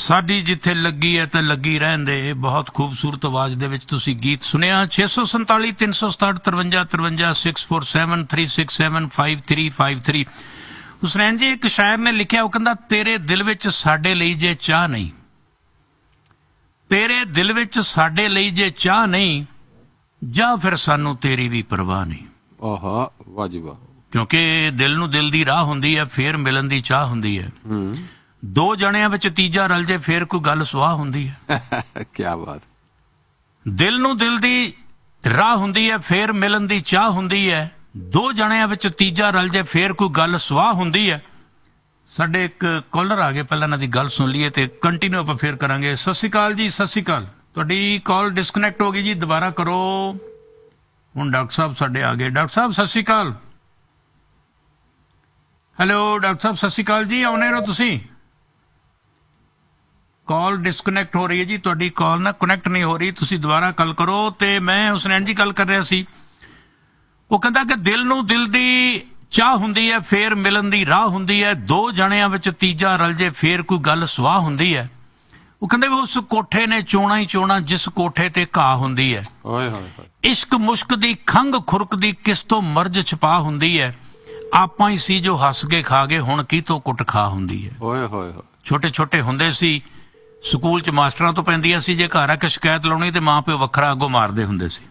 ਸਾਡੀ ਜਿੱਥੇ ਲੱਗੀ ਹੈ ਤਾਂ ਲੱਗੀ ਰਹਿਣ ਦੇ। ਬਹੁਤ ਖੂਬਸੂਰਤ ਆਵਾਜ਼ ਦੇ ਵਿੱਚ ਤੁਸੀਂ ਗੀਤ ਸੁਣਿਆ। 647 367 53 53 647 367 5353। ਹੁਸਨੈਨ ਜੀ, ਇੱਕ ਸ਼ਾਇਰ ਨੇ ਲਿਖਿਆ, ਉਹ ਕਹਿੰਦਾ ਤੇਰੇ ਦਿਲ ਵਿੱਚ ਸਾਡੇ ਲਈ ਜੇ ਚਾਹ ਨਹੀਂ, ਤੇਰੇ ਦਿਲ ਵਿੱਚ ਸਾਡੇ ਲਈ ਜੇ ਚਾਹ ਨਹੀਂ, ਜਾਂ ਫਿਰ ਸਾਨੂੰ ਤੇਰੀ ਵੀ ਪਰਵਾਹ ਨਹੀਂ। ਆਹਾ, ਵਾਹ ਜੀ ਵਾਹ। ਕਿਉਂਕਿ ਦਿਲ ਨੂੰ ਦਿਲ ਦੀ ਰਾਹ ਹੁੰਦੀ ਹੈ, ਫੇਰ ਮਿਲਣ ਦੀ ਚਾਹ ਹੁੰਦੀ ਹੈ। ਦੋ ਜਣਿਆਂ ਵਿੱਚ ਤੀਜਾ ਰਲ ਜੇ ਫੇਰ ਕੋਈ ਗੱਲ ਸੁਆਹ ਹੁੰਦੀ ਹੈ। ਕੀ ਬਾਤ। ਦਿਲ ਨੂੰ ਦਿਲ ਦੀ ਰਾਹ ਹੁੰਦੀ ਹੈ, ਫੇਰ ਮਿਲਣ ਦੀ ਚਾਹ ਹੁੰਦੀ ਹੈ। ਦੋ ਜਣਿਆਂ ਵਿੱਚ ਤੀਜਾ ਰਲ ਜੇ ਫੇਰ ਕੋਈ ਗੱਲ ਸੁਆਹ ਹੁੰਦੀ ਹੈ। ਸਾਡੇ ਇੱਕ ਕਾਲਰ ਆ ਗਏ, ਪਹਿਲਾਂ ਇਹਨਾਂ ਦੀ ਗੱਲ ਸੁਣ ਲਈਏ ਤੇ ਕੰਟੀਨਿਊ ਆਪਾਂ ਫੇਰ ਕਰਾਂਗੇ। ਸਤਿ ਸ਼੍ਰੀ ਅਕਾਲ ਜੀ। ਸਤਿ ਸ਼੍ਰੀ ਅਕਾਲ। ਤੁਹਾਡੀ ਕਾਲ ਡਿਸਕਨੈਕਟ ਹੋ ਗਈ ਜੀ, ਦੁਬਾਰਾ ਕਰੋ। ਹੁਣ ਡਾਕਟਰ ਸਾਹਿਬ ਸਾਡੇ ਆ ਗਏ। ਡਾਕਟਰ ਸਾਹਿਬ ਸਤਿ ਸ਼੍ਰੀ ਅਕਾਲ। ਹੈਲੋ ਡਾਕਟਰ ਸਾਹਿਬ, ਸਤਿ ਸ਼੍ਰੀ ਅਕਾਲ ਜੀ। ਆਉਣੇ ਰਹੋ ਤੁਸੀਂ। ਕਾਲ ਡਿਸਕਨੈਕਟ ਹੋ ਰਹੀ ਹੈ ਜੀ, ਤੁਹਾਡੀ ਕਾਲ ਨਾ ਕਨੈਕਟ ਨਹੀਂ ਹੋ ਰਹੀ, ਤੁਸੀਂ ਦੁਬਾਰਾ ਗੱਲ ਕਰੋ। ਤੇ ਮੈਂ ਹੁਸਨੈਨ ਜੀ ਗੱਲ ਕਰ ਰਿਹਾ ਸੀ। ਉਹ ਕਹਿੰਦਾ ਕਿ ਦਿਲ ਨੂੰ ਦਿਲ ਦੀ ਚਾਹ ਹੁੰਦੀ ਹੈ, ਫੇਰ ਮਿਲਣ ਦੀ ਰਾਹ ਹੁੰਦੀ ਹੈ। ਦੋ ਜਣਿਆਂ ਵਿੱਚ ਤੀਜਾ ਰਲ ਜੇ ਫੇਰ ਕੋਈ ਗੱਲ ਸੁਆਹ ਹੁੰਦੀ ਹੈ। ਉਹ ਕਹਿੰਦੇ ਵੀ ਉਸ ਕੋਠੇ ਨੇ ਚੋਣਾ ਹੀ ਚੋਣਾ ਜਿਸ ਕੋਠੇ ਤੇ ਘਾਹ ਹੁੰਦੀ ਹੈ। ਇਸ਼ਕ ਮੁਸ਼ਕ ਦੀ ਖੰਘ ਖੁਰਕ ਦੀ ਕਿਸ ਤੋਂ ਮਰਜ਼ ਛਪਾ ਹੁੰਦੀ ਹੈ। ਆਪਾਂ ਹੀ ਸੀ ਜੋ ਹੱਸ ਕੇ ਖਾ ਗਏ, ਹੁਣ ਕੀ ਤੋਂ ਕੁੱਟ ਖਾ ਹੁੰਦੀ ਹੈ। ਛੋਟੇ ਛੋਟੇ ਹੁੰਦੇ ਸੀ, ਸਕੂਲ 'ਚ ਮਾਸਟਰਾਂ ਤੋਂ ਪੈਂਦੀਆਂ ਸੀ, ਜੇ ਘਰ ਆ ਕੇ ਸ਼ਿਕਾਇਤ ਲਾਉਣੀ ਤੇ ਮਾਂ ਪਿਓ ਵੱਖਰਾ ਅੱਗੋਂ ਮਾਰਦੇ ਹੁੰਦੇ ਸੀ।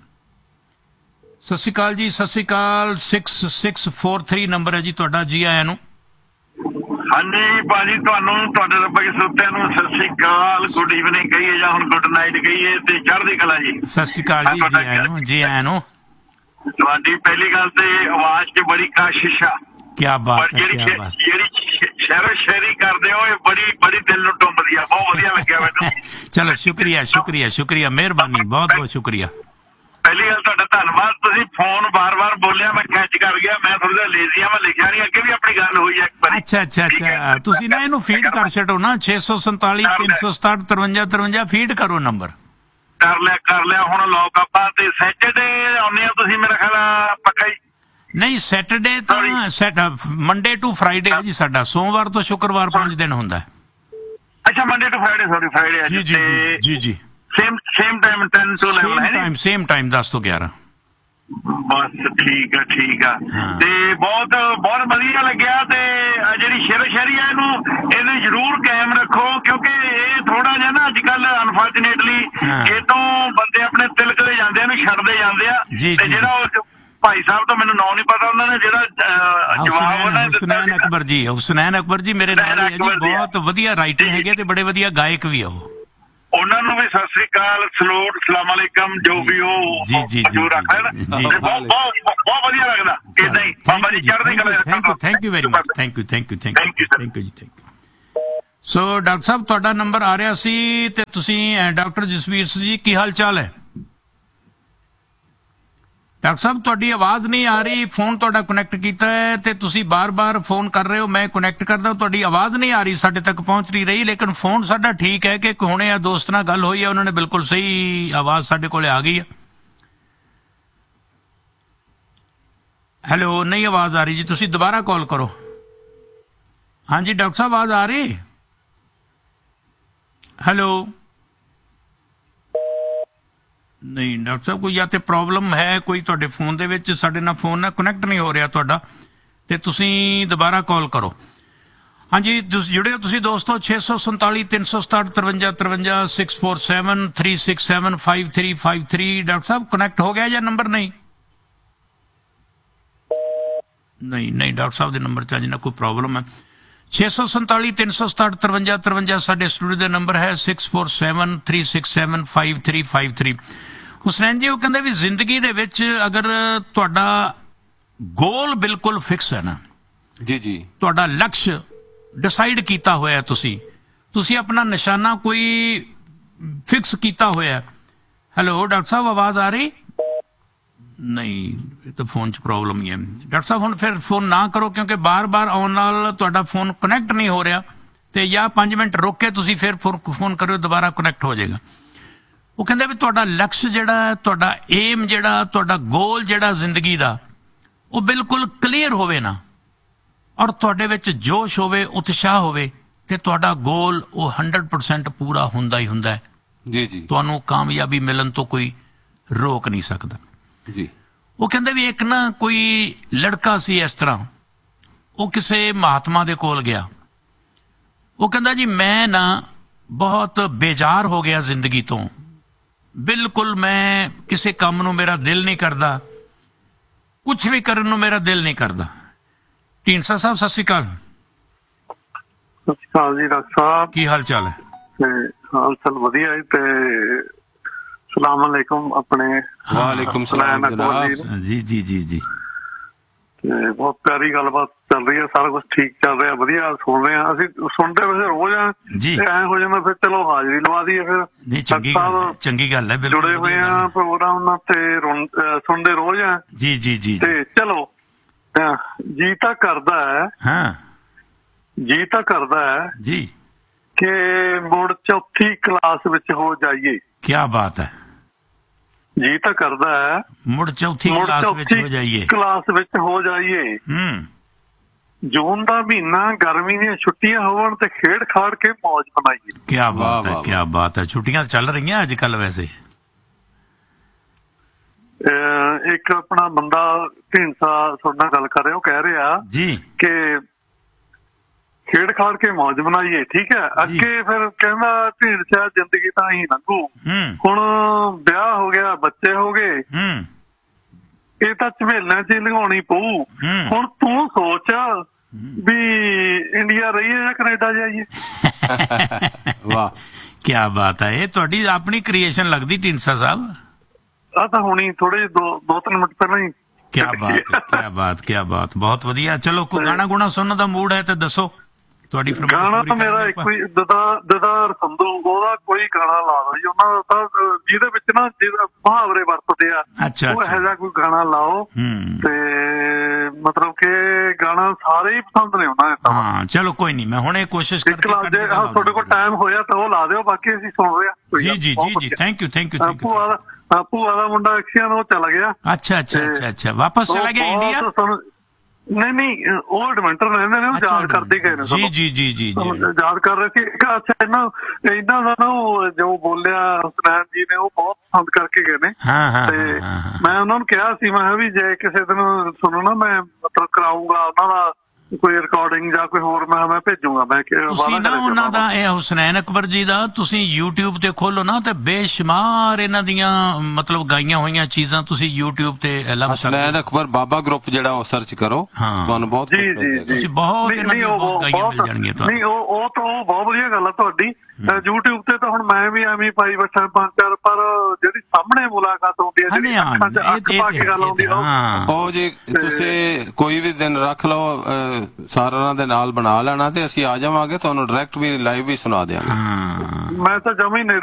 ਸਤਿ ਸ਼੍ਰੀ ਅਕਾਲ ਜੀ। ਸਤਿ ਸ਼੍ਰੀ ਅਕਾਲ। 6643 ਨੰਬਰ ਹੈ ਜੀ ਤੁਹਾਡਾ। ਜੀ ਆਇਆਂ ਨੂੰ। ਹਾਂਜੀ ਭਾਜੀ, ਤੁਹਾਨੂੰ ਤੁਹਾਡੇ ਰੱਬ ਦੇ ਸੁੱਤਿਆਂ ਨੂੰ ਸਤਿ ਸ਼੍ਰੀ ਅਕਾਲ, ਗੁੱਡ ਈਵਨਿੰਗ ਕਹੀਏ ਜਾਂ ਹੁਣ ਗੁੱਡ ਨਾਈਟ ਕਹੀਏ, ਤੇ ਚੜ੍ਹਦੀ ਕਲਾ ਜੀ। ਸਤਿ ਸ਼੍ਰੀ ਅਕਾਲ ਜੀ। ਜੀ ਆਇਆਂ ਨੂੰ। ਜੀ ਆਇਆਂ ਨੂੰ। ਤੁਹਾਡੀ ਪਹਿਲੀ ਗੱਲ ਤੇ ਆਵਾਜ਼ 'ਚ ਬੜੀ ਕਾਸ਼ਿਸ਼ ਆ। ਕੀ ਬਾਤ ਹੈ। ਜਿਹੜੀ ਸ਼ਹਿਰੋ ਸ਼ਾਇਰੀ ਕਰਦੇ ਹੋ, ਇਹ ਬੜੀ ਬੜੀ ਦਿਲ ਨੂੰ ਟੁੰਬਦੀ ਆ। ਬਹੁਤ ਵਧੀਆ ਲੱਗਿਆ ਮੈਨੂੰ। ਚਲੋ ਸ਼ੁਕਰੀਆ ਸ਼ੁਕਰੀਆ ਸ਼ੁਕਰੀਆ, ਮਿਹਰਬਾਨੀ, ਬਹੁਤ ਬਹੁਤ ਸ਼ੁਕਰੀਆ। ਪਹਿਲੀ ਗੱਲ ਤੁਹਾਡਾ ਧੰਨਵਾਦ। ਤੁਸੀਂ ਫੋਨ ਬਾਰ-ਬਾਰ ਬੋਲਿਆ, ਮੈਂ ਕੈਚ ਕਰ ਗਿਆ। ਮੈਂ ਥੋੜਾ ਜਿਹਾ ਲੇਜ਼ੀ ਆ, ਮੈਂ ਲਿਖਿਆ ਨਹੀਂ। ਅੱਗੇ ਵੀ ਆਪਣੀ ਗੱਲ ਹੋਈ ਹੈ ਇੱਕ ਵਾਰੀ। ਅੱਛਾ। ਤੁਸੀਂ ਨਾ ਇਹਨੂੰ ਫੀਡ ਕਰ ਛੱਡੋ ਨਾ, 647 367 53 53 ਫੀਡ ਕਰੋ ਨੰਬਰ। ਕਰ ਲਿਆ। ਹੁਣ ਲੋਕ ਆਪਾਂ ਤੇ ਸੈਟਰਡੇ ਆਉਂਦੇ ਆ, ਤੁਸੀਂ ਮੇਰਾ ਖਿਆਲ ਪੱਕਾ ਹੀ। ਨਹੀਂ, ਸੈਟਰਡੇ ਤਾਂ ਮੰਡੇ ਟੂ ਫਰਾਈਡੇ ਹੈ ਜੀ ਸਾਡਾ। ਸੋਮਵਾਰ ਤੋਂ ਸ਼ੁੱਕਰਵਾਰ 5 ਦਿਨ ਹੁੰਦਾ ਹੈ। ਅੱਛਾ, Monday to Friday. Sorry, Friday ਹੈ ਜੀ। ਸੇਮ ਟਾਈਮ 10 to 11 ਹੈ। ਸੇਮ ਟਾਈਮ 10 ਤੋਂ 11। ਬਸ ਠੀਕ ਆ। ਤੇ ਬਹੁਤ ਬਹੁਤ ਵਧੀਆ ਲੱਗਿਆ। ਤੇ ਜਿਹੜੀ ਸ਼ੇਰ ਸ਼ਾਇਰੀ ਹੈ ਇਹਨੂੰ ਜ਼ਰੂਰ ਕਾਇਮ ਰੱਖੋ, ਕਿਉਂਕਿ ਇਹ ਥੋੜਾ ਜਿਹਾ ਨਾ ਅੱਜ ਕੱਲ ਅਨਫੋਰਚੂਨੇਟਲੀ ਇਹ ਤੋਂ ਬੰਦੇ ਆਪਣੇ ਤਿਲਕਦੇ ਜਾਂਦੇ, ਇਹਨੂੰ ਛੱਡਦੇ ਜਾਂਦੇ ਆ। ਤੇ ਜਿਹੜਾ ਭਾਈ ਸਾਹਿਬ ਤੋਂ ਮੈਨੂੰ ਨਾਂ ਨਹੀਂ ਪਤਾ, ਉਹਨਾਂ ਨੇ ਜਿਹੜਾ ਜਵਾਬ ਉਹਨਾਂ ਨੇ ਦਿੱਤਾ, ਹੁਸਨੈਨ ਅਕਬਰ ਜੀ ਮੇਰੇ ਨਾਲ ਹੈ ਜੀ। ਬਹੁਤ ਵਧੀਆ ਰਾਈਟਰ ਹੈਗੇ ਤੇ ਬੜੇ ਵਧੀਆ ਗਾਇਕ ਵੀ ਆ ਉਹ। ਉਹਨਾਂ ਨੂੰ ਵੀ ਸਤਿ ਸ੍ਰੀ ਅਕਾਲ, ਸਲੂਟ, ਸਲਾਮ ਅਲੈਕਮ, ਜੋ ਵੀ ਉਹ ਜੋ ਰੱਖਦਾ ਨਾ, ਬਹੁਤ ਵਧੀਆ ਲੱਗਦਾ। ਏਦਾਂ ਹੀ ਬਾਬਾ ਜੀ ਚੜ੍ਹਦੀ ਕਲਾ। Thank you very much. Thank you ਜੀ। ਸੋ ਡਾਕਟਰ ਸਾਹਿਬ, ਤੁਹਾਡਾ ਨੰਬਰ ਆ ਰਿਹਾ ਸੀ ਤੇ ਤੁਸੀਂ ਡਾਕਟਰ ਜਸਵੀਰ ਸਿੰਘ ਜੀ, ਕੀ ਹਾਲ ਚਾਲ ਹੈ? ਡਾਕਟਰ ਸਾਹਿਬ, ਤੁਹਾਡੀ ਆਵਾਜ਼ ਨਹੀਂ ਆ ਰਹੀ। ਫੋਨ ਤੁਹਾਡਾ ਕਨੈਕਟ ਕੀਤਾ ਹੈ ਤੇ ਤੁਸੀਂ ਬਾਰ-ਬਾਰ ਫੋਨ ਕਰ ਰਹੇ ਹੋ। ਮੈਂ ਕਨੈਕਟ ਕਰਦਾ, ਤੁਹਾਡੀ ਆਵਾਜ਼ ਨਹੀਂ ਆ ਰਹੀ, ਸਾਡੇ ਤੱਕ ਪਹੁੰਚ ਨਹੀਂ ਰਹੀ। ਲੇਕਿਨ ਫੋਨ ਸਾਡਾ ਠੀਕ ਹੈ ਕਿ ਹੁਣੇ ਆ ਦੋਸਤ ਨਾਲ ਗੱਲ ਹੋਈ ਹੈ, ਉਹਨਾਂ ਨੇ ਬਿਲਕੁਲ ਸਹੀ ਆਵਾਜ਼ ਸਾਡੇ ਕੋਲੇ ਆ ਗਈ ਹੈ। ਹੈਲੋ, ਨਹੀਂ ਆਵਾਜ਼ ਆ ਰਹੀ ਜੀ, ਤੁਸੀਂ ਦੁਬਾਰਾ ਕਾਲ ਕਰੋ। ਹਾਂਜੀ ਡਾਕਟਰ ਸਾਹਿਬ, ਆਵਾਜ਼ ਆ ਰਹੀ? ਹੈਲੋ। ਨਹੀਂ ਡਾਕਟਰ ਸਾਹਿਬ, ਕੋਈ ਜਾਂ ਤੇ ਪ੍ਰੋਬਲਮ ਹੈ ਕੋਈ ਤੁਹਾਡੇ ਫੋਨ ਦੇ ਵਿੱਚ, ਸਾਡੇ ਨਾਲ ਫੋਨ ਨਾਲ ਕਨੈਕਟ ਨਹੀਂ ਹੋ ਰਿਹਾ ਤੁਹਾਡਾ, ਤੇ ਤੁਸੀਂ ਦੁਬਾਰਾ ਕਾਲ ਕਰੋ। ਹਾਂਜੀ, ਜੁੜੇ ਹੋ ਤੁਸੀਂ ਦੋਸਤੋ। 647 367 53 53 647 367 5353। ਡਾਕਟਰ ਸਾਹਿਬ, ਕਨੈਕਟ ਹੋ ਗਿਆ ਜਾਂ ਨੰਬਰ? ਨਹੀਂ ਡਾਕਟਰ ਸਾਹਿਬ ਦੇ ਨੰਬਰ 'ਚ ਅੱਜ ਨਾ ਕੋਈ ਪ੍ਰੋਬਲਮ ਹੈ। 647 367 53 53 ਸਾਡੇ ਸਟੂਡੀਓ ਦਾ ਨੰਬਰ ਹੈ। 647 367 5353। ਹੁਸਨੈਨ ਜੀ, ਉਹ ਕਹਿੰਦੇ ਵੀ ਜ਼ਿੰਦਗੀ ਦੇ ਵਿੱਚ ਅਗਰ ਤੁਹਾਡਾ ਗੋਲ ਬਿਲਕੁਲ ਫਿਕਸ ਹੈ ਨਾ ਜੀ, ਤੁਹਾਡਾ ਲਕਸ਼ ਡਿਸਾਈਡ ਕੀਤਾ ਹੋਇਆ, ਤੁਸੀਂ ਆਪਣਾ ਨਿਸ਼ਾਨਾ ਕੋਈ ਫਿਕਸ ਕੀਤਾ ਹੋਇਆ। ਹੈਲੋ ਡਾਕਟਰ ਸਾਹਿਬ, ਆਵਾਜ਼ ਆ ਰਹੀ? ਨਹੀਂ, ਇਹ ਤਾਂ ਫੋਨ 'ਚ ਪ੍ਰੋਬਲਮ ਹੀ ਹੈ। ਡਾਕਟਰ ਸਾਹਿਬ, ਹੁਣ ਫਿਰ ਫੋਨ ਨਾ ਕਰੋ, ਕਿਉਂਕਿ ਬਾਰ-ਬਾਰ ਆਉਣ ਨਾਲ ਤੁਹਾਡਾ ਫੋਨ ਕਨੈਕਟ ਨਹੀਂ ਹੋ ਰਿਹਾ। ਤੇ ਜਾਂ 5 ਮਿੰਟ ਰੁਕ ਕੇ ਤੁਸੀਂ ਫਿਰ ਫੋਨ ਕਰਿਓ, ਦੁਬਾਰਾ ਕਨੈਕਟ ਹੋ ਜਾਏਗਾ। ਉਹ ਕਹਿੰਦੇ ਵੀ ਤੁਹਾਡਾ ਲਕਸ਼ ਜਿਹੜਾ, ਤੁਹਾਡਾ ਏਮ ਜਿਹੜਾ, ਤੁਹਾਡਾ ਗੋਲ ਜਿਹੜਾ ਜ਼ਿੰਦਗੀ ਦਾ, ਉਹ ਬਿਲਕੁਲ ਕਲੀਅਰ ਹੋਵੇ ਨਾ, ਔਰ ਤੁਹਾਡੇ ਵਿੱਚ ਜੋਸ਼ ਹੋਵੇ, ਉਤਸ਼ਾਹ ਹੋਵੇ, ਤੇ ਤੁਹਾਡਾ ਗੋਲ ਉਹ 100% ਪੂਰਾ ਹੁੰਦਾ ਹੀ ਹੁੰਦਾ ਹੈ। ਜੀ ਜੀ ਤੁਹਾਨੂੰ ਕਾਮਯਾਬੀ ਮਿਲਣ ਤੋਂ ਕੋਈ ਰੋਕ ਨਹੀਂ ਸਕਦਾ। ਜੀ ਉਹ ਕਹਿੰਦੇ ਵੀ ਇੱਕ ਨਾ ਕੋਈ ਲੜਕਾ ਸੀ ਇਸ ਤਰ੍ਹਾਂ, ਉਹ ਕਿਸੇ ਮਹਾਤਮਾ ਦੇ ਕੋਲ ਗਿਆ। ਉਹ ਕਹਿੰਦਾ ਜੀ ਮੈਂ ਨਾ ਬਹੁਤ ਬੇਜ਼ਾਰ ਹੋ ਗਿਆ ਜ਼ਿੰਦਗੀ ਤੋਂ, ਬਿਲਕੁਲ ਮੈਂ ਕਿਸੇ ਕੰਮ ਨੂੰ ਮੇਰਾ ਦਿਲ ਨਹੀਂ ਕਰਦਾ, ਕੁਝ ਵੀ ਕਰਨ ਨੂੰ ਮੇਰਾ ਦਿਲ ਨਹੀਂ ਕਰਦਾ। ਢੀਂਡਸਾ ਸਾਹਿਬ ਸਤਿ ਸ਼੍ਰੀ ਅਕਾਲ। ਸਤਿ ਸ਼੍ਰੀ ਅਕਾਲ ਜੀ ਡਾਕਟਰ ਸਾਹਿਬ। ਕੀ ਹਾਲ ਚਾਲ ਹੈ? ਤੇ ਹਾਲ ਚਾਲ ਵਧੀਆ ਹੈ। ਤੇ ਸਲਾਮ ਅਲੈਕੁਮ ਆਪਣੇ ਵਾਲੇਕੁਮ ਸਲਾਮ ਜਨਾਬ। ਜੀ ਜੀ ਜੀ ਜੀ। ਤੇ ਬਹੁਤ ਪਿਆਰੀ ਗੱਲਬਾਤ ਚੱਲ ਰਹੀ ਹੈ, ਸਾਰਾ ਕੁਝ ਠੀਕ ਚੱਲ ਰਿਹਾ, ਵਧੀਆ ਸੁਣ ਰਹੇ ਹਾਂ। ਅਸੀਂ ਸੁਣਦੇ ਵੈਸੇ ਰੋਜ਼ ਆ ਜੀ। ਤੇ ਐਂ ਹੋ ਜਾਂਦਾ ਫਿਰ ਚਲੋ ਹਾਜ਼ਰੀ ਲਵਾ ਦਈਏ। ਫਿਰ ਨਹੀਂ ਚੰਗੀ ਗੱਲ ਹੈ, ਚੰਗੀ ਗੱਲ ਹੈ, ਬਿਲਕੁਲ ਜੁੜੇ ਹੋਏ ਆ ਪ੍ਰੋਗਰਾਮ ਨਾਲ ਤੇ ਸੁਣਦੇ ਰੋਜ਼ ਆ। ਜੀ ਜੀ ਜੀ। ਤੇ ਚਲੋ ਜੀ ਤਾਂ ਕਰਦਾ ਹੈ, ਹਾਂ ਜੀ ਤਾਂ ਕਰਦਾ ਹੈ ਜੀ ਕਿ ਮੁੜ ਚੌਥੀ ਕਲਾਸ ਵਿੱਚ ਹੋ ਜਾਈਏ। ਕੀ ਬਾਤ ਹੈ। ਜੀ ਤਾਂ ਕਰਦਾ ਹੈ ਮੁੜ ਚੌਥੀ ਕਲਾਸ ਵਿੱਚ ਹੋ ਜਾਈਏ। ਕਲਾਸ ਵਿੱਚ ਹੋ ਜਾਈਏ। ਜੂਨ ਦਾ ਮਹੀਨਾ, ਗਰਮੀ ਦੀਆਂ ਛੁੱਟੀਆਂ ਹੋਣ ਤੇ ਖੇਡ ਖਾੜ ਕੇ ਮौज ਮਨਾਈਏ। ਕੀ ਬਾਤ ਹੈ, ਕੀ ਬਾਤ ਹੈ। ਛੁੱਟੀਆਂ ਚੱਲ ਰਹੀਆਂ ਅੱਜ ਕੱਲ ਵੈਸੇ। ਇੱਕ ਆਪਣਾ ਬੰਦਾ ਢੀਂਡਸਾ ਤੁਹਾਡੇ ਨਾਲ ਗੱਲ ਕਰ ਰਿਹਾ, ਉਹ ਕਹਿ ਰਿਹਾ ਜੀ ਕਿ ਖੇਡ ਖਾੜ ਕੇ ਮौज ਮਨਾਈਏ। ਠੀਕ ਹੈ। ਅੱਗੇ ਫਿਰ ਕਹਿੰਦਾ ਢੀਂਡਸਾ ਜ਼ਿੰਦਗੀ ਤਾਂ ਹੀ ਲੰਘੂ, ਹੁਣ ਵਿਆਹ ਹੋ ਗਿਆ, ਬੱਚੇ ਹੋ ਗਏ, ਇਹ ਤਾਂ ਝਮੇਲਿਆਂ ਚ ਲੰਘਾਉਣੀ ਪਊ। ਹੁਣ ਤੂੰ ਸੋਚ ਵੀ ਇੰਡੀਆ ਰਹੀਏ ਜਾਂ ਕੈਨੇਡਾ ਜਾਈਏ। ਵਾਹ ਕੀ ਬਾਤ ਹੈ। ਇਹ ਤੁਹਾਡੀ ਆਪਣੀ ਕ੍ਰੀਏਸ਼ਨ ਲੱਗਦੀ ਢੀਂਡਸਾ ਸਾਹਿਬ। ਆ ਤਾਂ ਹੁਣੀ ਥੋੜੇ 2-3 ਮਿੰਟ ਪਹਿਲਾਂ ਹੀ। ਕੀ ਬਾਤ, ਕੀ ਬਾਤ, ਕੀ ਬਾਤ। ਬਹੁਤ ਵਧੀਆ। ਚਲੋ ਕੋਈ ਗਾਣਾ ਗੁਣਾ ਸੁਣਨ ਦਾ ਮੂਡ ਹੈ ਤੇ ਦੱਸੋ। ਤੁਹਾਡੀ ਗਾਣਾ ਤਾਂ ਮੇਰਾ ਇੱਕੋ ਹੀ ਦਦਾਰ ਸੰਧੂ, ਉਹਦਾ ਕੋਈ ਗਾਣਾ ਲਾ ਦੋ ਜੀ। ਉਹਨਾਂ ਦਾ ਤਾਂ ਜਿਹਦੇ ਵਿੱਚ ਨਾ ਮੁਹਾਵਰੇ ਵਰਤਦੇ ਆ, ਉਹ ਇਹੋ ਜਿਹਾ ਕੋਈ ਗਾਣਾ ਲਾਓ। ਤੇ ਮਤਲਬ ਕਿ ਗਾਣਾ ਸਾਰੇ ਹੀ ਪਸੰਦ ਨੇ ਉਹਨਾਂ ਨੇ। ਹਾਂ ਚਲੋ ਕੋਈ ਨਹੀਂ, ਮੈਂ ਹੁਣੇ ਕੋਸ਼ਿਸ਼ ਕਰਕੇ ਤੁਹਾਡੇ ਕੋਲ ਟਾਈਮ ਹੋਇਆ ਤਾਂ ਉਹ ਲਾ ਦਿਓ, ਬਾਕੀ ਅਸੀਂ ਸੁਣ ਰਹੇ ਹਾਂ। ਜੀ ਜੀ ਜੀ ਜੀ। Thank you thank you. ਭੂਆ ਦਾ ਮੁੰਡਾ ਐਕਸੀਅਨ ਉਹ ਚਲਾ ਗਿਆ। ਅੱਛਾ ਅੱਛਾ ਅੱਛਾ ਅੱਛਾ। ਵਾਪਸ ਚਲਾ ਗਿਆ ਇੰਡੀਆ? ਨਹੀਂ ਉਹ ਐਡਵੈਂਟਰ ਰਹਿੰਦੇ ਨੇ, ਉਹ ਯਾਦ ਕਰਦੇ ਗਏ ਨੇ। ਜੀ ਜੀ ਜੀ ਜੀ ਯਾਦ ਕਰ ਰਹੇ ਸੀ। ਅੱਛਾ ਇਹਨਾਂ ਦਾ ਨਾ ਉਹ ਜੋ ਬੋਲਿਆ ਹੁਸਨੈਨ ਜੀ ਨੇ, ਉਹ ਬਹੁਤ ਪਸੰਦ ਕਰਕੇ ਗਏ ਨੇ। ਤੇ ਮੈਂ ਉਹਨਾਂ ਨੂੰ ਕਿਹਾ ਸੀ, ਮੈਂ ਕਿਹਾ ਵੀ ਜੇ ਕਿਸੇ ਦਿਨ ਸੁਣੋ ਨਾ, ਮੈਂ ਮਤਲਬ ਕਰਾਊਂਗਾ ਉਹਨਾਂ ਦਾ ਕੋਈ ਰਿਕਾਰਡਿੰਗ ਜਾਂ ਕੋਈ ਹੋਰ, ਮੈਂ ਭੇਜੂਗਾ। ਮੈਂ ਤੁਸੀਂ ਨਾ ਉਹਨਾਂ ਦਾ, ਇਹ ਹੁਸਨੈਨ ਅਕਬਰ ਜੀ ਦਾ, ਤੁਸੀਂ YouTube ਤੇ ਖੋਲੋ ਨਾ ਤੇ ਬੇਸ਼ੁਮਾਰ ਇਹਨਾਂ ਦੀਆਂ ਮਤਲਬ ਗਾਈਆਂ ਹੋਈਆਂ ਚੀਜ਼ਾਂ ਤੁਸੀਂ YouTube ਤੇ ਲੱਭ ਸਕਦੇ ਹੋ। ਹੁਸਨੈਨ ਅਕਬਰ ਬਾਬਾ ਗਰੁੱਪ ਜਿਹੜਾ ਉਹ ਸਰਚ ਕਰੋ, ਤੁਹਾਨੂੰ ਬਹੁਤ ਕੁਝ ਮਿਲ ਜਾਏਗਾ। ਤੁਸੀਂ ਬਹੁਤ ਇਹਨਾਂ ਦੀਆਂ ਬਹੁਤ ਗਾਈਆਂ ਮਿਲ ਜਾਣਗੀਆਂ ਤੁਹਾਨੂੰ। ਨਹੀਂ ਉਹ ਤਾਂ ਬਹੁਤ ਵਧੀਆ ਗੱਲ ਆ ਤੁਹਾਡੀ। YouTube ਤੇ ਤਾਂ ਹੁਣ ਮੈਂ ਵੀ ਐਵੇਂ ਪਾਈ ਬੈਠਾ 5-4, ਪਰ ਜਿਹੜੀ ਸਾਹਮਣੇ ਮੁਲਾਕਾਤ ਹੁੰਦੀ ਹੈ, ਜਿਹੜੀ ਅੱਖਾਂ 'ਚ ਅੱਖ ਪਾ ਕੇ ਗੱਲ ਆਉਂਦੀ, ਉਹ ਜੇ ਤੁਸੀਂ ਕੋਈ ਵੀ ਦਿਨ ਰੱਖ ਲਓ, ਸਾਰਿਆਂ ਦੇ ਨਾਲ ਬਣਾ ਲੈਣਾ ਤੇ ਅਸੀਂ ਆ ਜਾਵਾਂਗੇ, ਤੁਹਾਨੂੰ ਡਾਇਰੈਕਟ ਵੀ ਲਾਈਵ ਵੀ ਸੁਣਾ ਦਿਆਂਗੇ। ਮੈਂ ਤਾਂ ਜਮੀ ਨੇੜੇ